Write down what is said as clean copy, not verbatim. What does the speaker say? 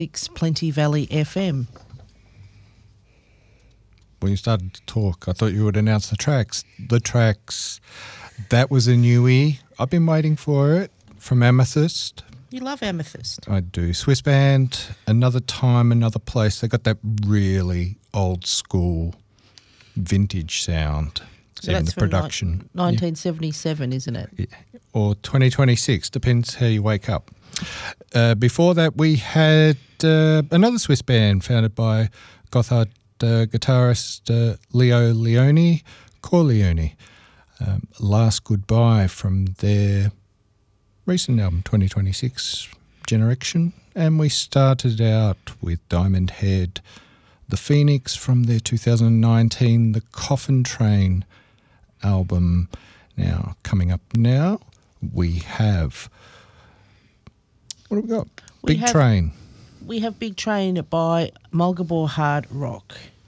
It's Plenty Valley FM. When you started to talk, I thought you would announce the tracks. That was a newie. I've been waiting for it, from Amethyst. You love Amethyst. I do. Swiss band, Another Time, Another Place. They got that really old school vintage sound. So even that's the from production. 1977, isn't it? Yeah. Or 2026, depends how you wake up. Before that, we had another Swiss band founded by Gotthard guitarist Leo Corleone. Last Goodbye from their recent album, 2026 Generation. And we started out with Diamond Head, The Phoenix from their 2019 The Coffin Train album. Now, coming up now, we have... What have we got? Big Train. We have Big Train by Mulgabore Hard Rock.